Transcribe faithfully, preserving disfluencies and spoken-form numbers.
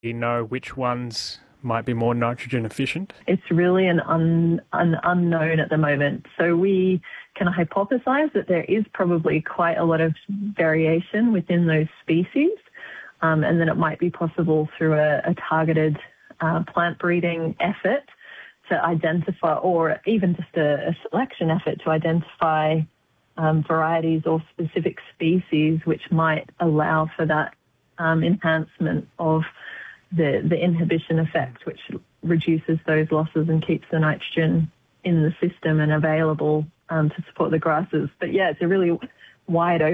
you know which ones might be more nitrogen efficient? It's really an, un, an unknown at the moment. So we can hypothesize that there is probably quite a lot of variation within those species, um, and then it might be possible through a, a targeted uh, plant breeding effort to identify, or even just a, a selection effort to identify um, varieties or specific species which might allow for that um, enhancement of the, the inhibition effect, which reduces those losses and keeps the nitrogen in the system and available um, to support the grasses. But yeah, it's a really wide open